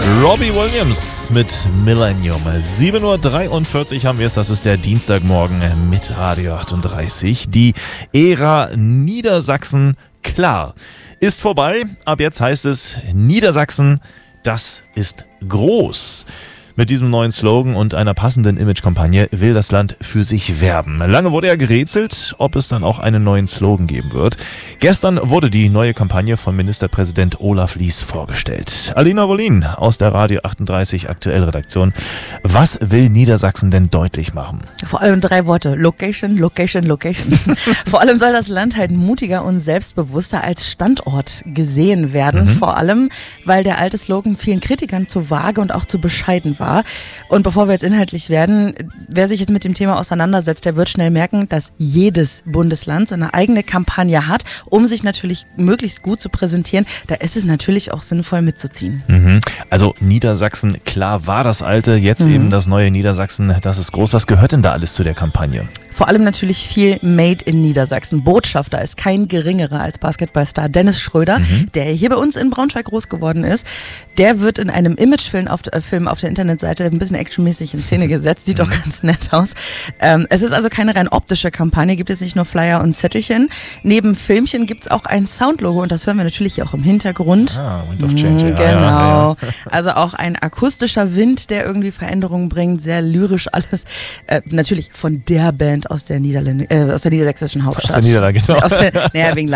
Robbie Williams mit Millennium. 7.43 Uhr haben wir es, das ist der Dienstagmorgen mit Radio 38. Die Ära Niedersachsen, klar, ist vorbei. Ab jetzt heißt es Niedersachsen, das ist groß. Mit diesem neuen Slogan und einer passenden Imagekampagne will das Land für sich werben. Lange wurde ja gerätselt, ob es dann auch einen neuen Slogan geben wird. Gestern wurde die neue Kampagne von Ministerpräsident Olaf Lies vorgestellt. Alina Wollin aus der Radio 38 Aktuell-Redaktion. Was will Niedersachsen denn deutlich machen? Vor allem 3 Worte. Location, Location, Location. Vor allem soll das Land halt mutiger und selbstbewusster als Standort gesehen werden. Vor allem, weil der alte Slogan vielen Kritikern zu vage und auch zu bescheiden war. Und bevor wir jetzt inhaltlich werden, wer sich jetzt mit dem Thema auseinandersetzt, der wird schnell merken, dass jedes Bundesland seine eigene Kampagne hat, um sich natürlich möglichst gut zu präsentieren. Da ist es natürlich auch sinnvoll mitzuziehen. Also Niedersachsen, klar war das alte, jetzt eben das neue Niedersachsen, das ist groß. Was gehört denn da alles zu der Kampagne? Vor allem natürlich viel Made in Niedersachsen. Botschafter ist kein geringerer als Basketballstar Dennis Schröder, der hier bei uns in Braunschweig groß geworden ist. Der wird in einem Imagefilm auf der Internetseite ein bisschen actionmäßig in Szene gesetzt. Sieht doch ganz nett aus. Es ist also keine rein optische Kampagne, gibt es nicht nur Flyer und Zettelchen. Neben Filmchen gibt es auch ein Soundlogo und das hören wir natürlich auch im Hintergrund. Wind of Change. Genau. Ja. Also auch ein akustischer Wind, der irgendwie Veränderungen bringt. Sehr lyrisch alles. Natürlich von der Band aus der niedersächsischen Hauptstadt. Aus der Niederlande, genau. Wegen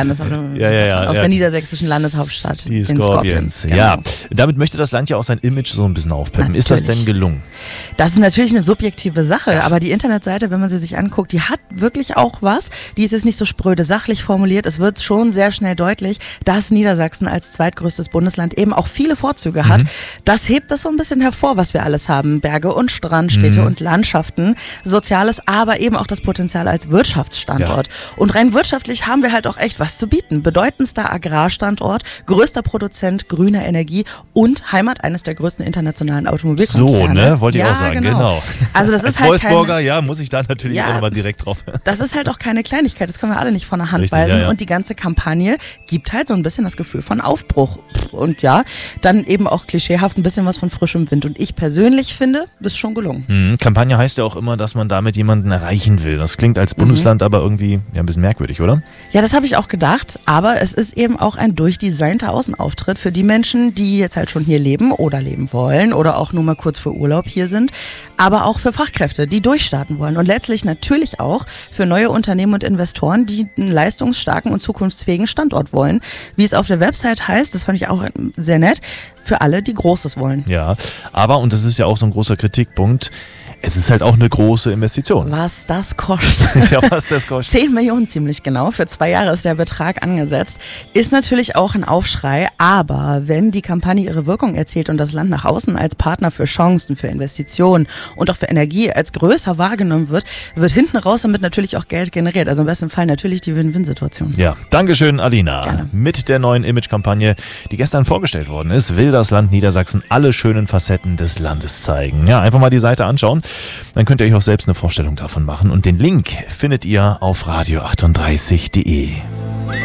aus der niedersächsischen Landeshauptstadt. Die Scorpions. Genau. Ja, damit möchte das Land ja auch sein Image so ein bisschen aufpeppen. Ist das denn gelungen? Das ist natürlich eine subjektive Sache, aber die Internetseite, wenn man sie sich anguckt, die hat wirklich auch was. Die ist jetzt nicht so spröde sachlich formuliert. Es wird schon sehr schnell deutlich, dass Niedersachsen als zweitgrößtes Bundesland eben auch viele Vorzüge hat. Das hebt das so ein bisschen hervor, was wir alles haben. Berge und Strandstädte und Landschaften, Soziales, aber eben auch das Potenzial als Wirtschaftsstandort. Ja. Und rein wirtschaftlich haben wir halt auch echt was zu bieten. Bedeutendster Agrarstandort, größter Produzent grüner Energie und Heimat eines der größten internationalen Automobilkonzerne. So, ne? Wollte ich auch sagen, genau. Also das ist als halt Wolfsburger, muss ich da natürlich auch nochmal direkt drauf. Das ist halt auch keine Kleinigkeit, das können wir alle nicht von der Hand weisen. Ja. Und die ganze Kampagne gibt halt so ein bisschen das Gefühl von Aufbruch. Und dann eben auch klischeehaft ein bisschen was von frischem Wind. Und ich persönlich finde, das ist schon gelungen. Kampagne heißt ja auch immer, dass man damit jemanden erreichen will. Das klingt als Bundesland aber irgendwie ein bisschen merkwürdig, oder? Ja, das habe ich auch gedacht. Aber es ist eben auch ein durchdesignter Außenauftritt für die Menschen, die jetzt halt schon hier leben oder leben wollen oder auch nur mal kurz für Urlaub hier sind. Aber auch für Fachkräfte, die durchstarten wollen. Und letztlich natürlich auch für neue Unternehmen und Investoren, die einen leistungsstarken und zukunftsfähigen Standort wollen. Wie es auf der Website heißt, das fand ich auch sehr nett, für alle, die Großes wollen. Ja, aber, und das ist ja auch so ein großer Kritikpunkt, es ist halt auch eine große Investition. Was das kostet. Ja, was das kostet. 10 Millionen ziemlich genau. Für 2 Jahre ist der Betrag angesetzt. Ist natürlich auch ein Aufschrei. Aber wenn die Kampagne ihre Wirkung erzielt und das Land nach außen als Partner für Chancen, für Investitionen und auch für Energie als größer wahrgenommen wird, wird hinten raus damit natürlich auch Geld generiert. Also im besten Fall natürlich die Win-Win-Situation. Ja, Dankeschön, Alina. Gerne. Mit der neuen Imagekampagne, die gestern vorgestellt worden ist, will das Land Niedersachsen alle schönen Facetten des Landes zeigen. Ja, einfach mal die Seite anschauen. Dann könnt ihr euch auch selbst eine Vorstellung davon machen. Und den Link findet ihr auf radio38.de.